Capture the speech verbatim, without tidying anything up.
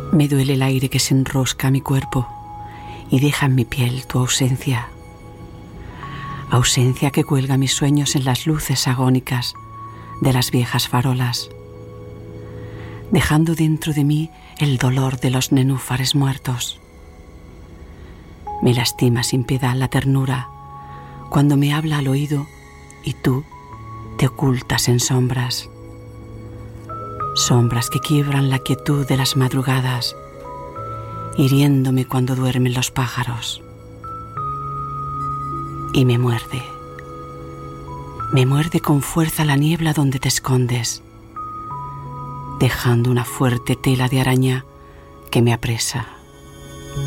Me duele el aire que se enrosca a mi cuerpo y deja en mi piel tu ausencia. Ausencia que cuelga mis sueños en las luces agónicas de las viejas farolas, dejando dentro de mí el dolor de los nenúfares muertos. Me lastima sin piedad la ternura cuando me habla al oído y tú te ocultas en sombras. Sombras que quiebran la quietud de las madrugadas, hiriéndome cuando duermen los pájaros. Y me muerde, me muerde con fuerza la niebla donde te escondes, dejando una fuerte tela de araña que me apresa.